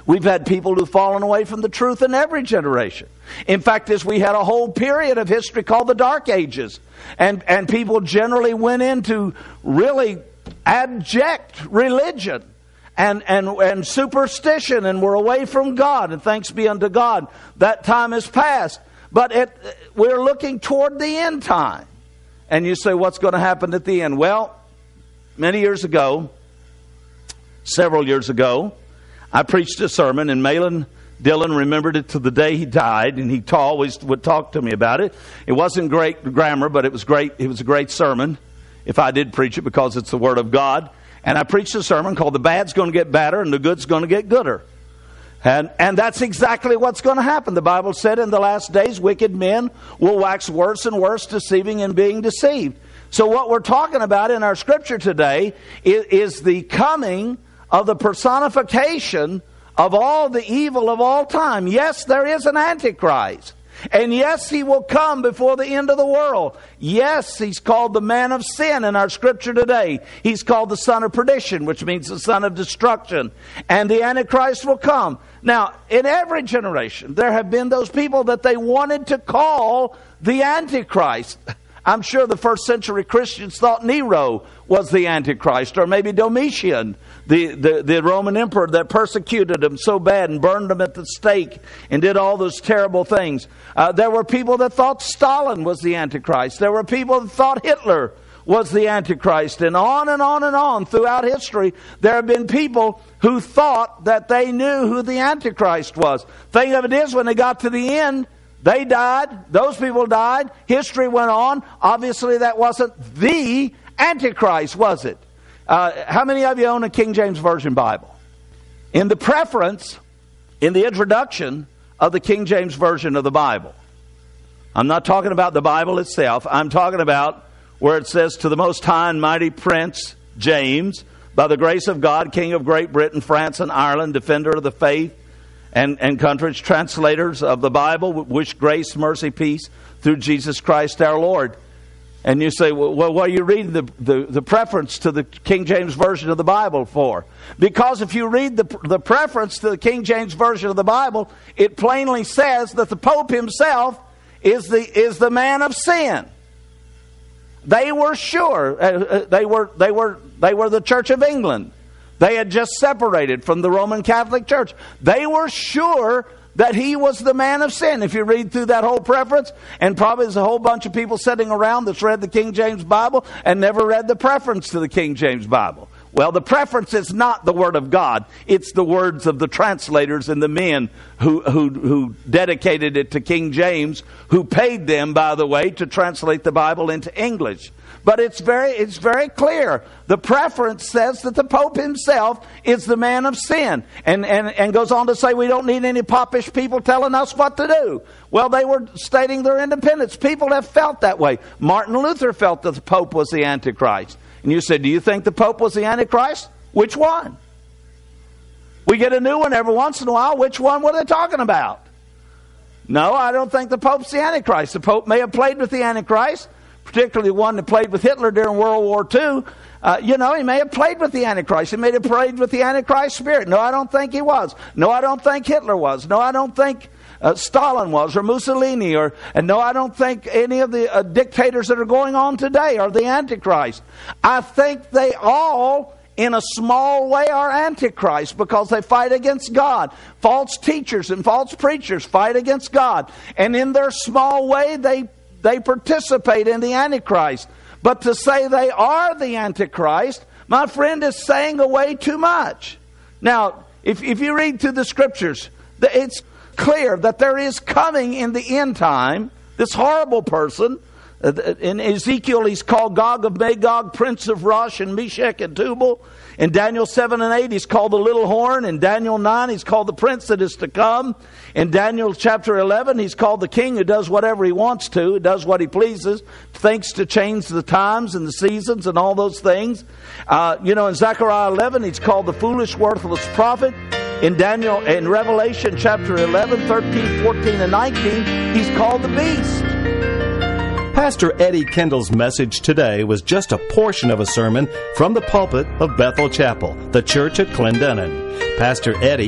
We've had people who've fallen away from the truth in every generation. In fact, we had a whole period of history called the Dark Ages. And people generally went into really abject religion and superstition and were away from God. And thanks be unto God, that time has passed. But we're looking toward the end time. And you say, what's going to happen at the end? Well, many years ago, several years ago, I preached a sermon, and Malin Dillon remembered it to the day he died, and he always would talk to me about it. It wasn't great grammar, but it was great. It was a great sermon, if I did preach it, because it's the Word of God. And I preached a sermon called "The Bad's Going to Get Badder and the Good's Going to Get Gooder." And that's exactly what's going to happen. The Bible said in the last days, wicked men will wax worse and worse, deceiving and being deceived. So what we're talking about in our scripture today is the coming of the personification of all the evil of all time. Yes, there is an Antichrist. And yes, he will come before the end of the world. Yes, he's called the man of sin in our scripture today. He's called the son of perdition, which means the son of destruction. And the Antichrist will come. Now, in every generation, there have been those people that they wanted to call the Antichrist. I'm sure the first century Christians thought Nero was the Antichrist, or maybe Domitian, the Roman emperor that persecuted them so bad and burned them at the stake and did all those terrible things. There were people that thought Stalin was the Antichrist. There were people that thought Hitler was the Antichrist. And on and on and on throughout history, there have been people who thought that they knew who the Antichrist was. Thing of it is, when they got to the end, they died. Those people died. History went on. Obviously, that wasn't the Antichrist, was it? How many of you own a King James Version Bible? In the preference, in the introduction of the King James Version of the Bible, I'm not talking about the Bible itself. I'm talking about where it says, "To the most high and mighty Prince James, by the grace of God, King of Great Britain, France, and Ireland, defender of the faith, and countries, translators of the Bible, wish grace, mercy, peace through Jesus Christ our Lord." And you say, well, what are you reading the preference to the King James Version of the Bible for? Because if you read the preference to the King James Version of the Bible, it plainly says that the Pope himself is the man of sin. They were sure. They were the Church of England. They had just separated from the Roman Catholic Church. They were sure that he was the man of sin. If you read through that whole preference, and probably there's a whole bunch of people sitting around that's read the King James Bible and never read the preference to the King James Bible. Well, the preference is not the Word of God. It's the words of the translators and the men who dedicated it to King James, who paid them, by the way, to translate the Bible into English. But it's very clear. The preference says that the Pope himself is the man of sin. And goes on to say we don't need any popish people telling us what to do. Well, they were stating their independence. People have felt that way. Martin Luther felt that the Pope was the Antichrist. And you say, do you think the Pope was the Antichrist? Which one? We get a new one every once in a while. Which one were they talking about? No, I don't think the Pope's the Antichrist. The Pope may have played with the Antichrist, particularly one that played with Hitler during World War II. He may have played with the Antichrist. He may have played with the Antichrist spirit. No, I don't think he was. No, I don't think Hitler was. No, I don't think Stalin was, or Mussolini, and no, I don't think any of the dictators that are going on today are the Antichrist. I think they all, in a small way, are Antichrist because they fight against God. False teachers and false preachers fight against God. And in their small way, they participate in the Antichrist. But to say they are the Antichrist, my friend, is saying away too much. Now, if you read through the scriptures, it's clear that there is coming in the end time this horrible person. In Ezekiel, he's called Gog of Magog, Prince of Rosh and Meshech and Tubal. In Daniel 7 and 8, he's called the little horn. In Daniel 9, he's called the prince that is to come. In Daniel chapter 11, he's called the king who does whatever he wants to, does what he pleases, thinks to change the times and the seasons and all those things. In Zechariah 11, he's called the foolish, worthless prophet. In Revelation chapter 11, 13, 14, and 19, he's called the beast. Pastor Eddie Kendall's message today was just a portion of a sermon from the pulpit of Bethel Chapel, the church at Clendenin. Pastor Eddie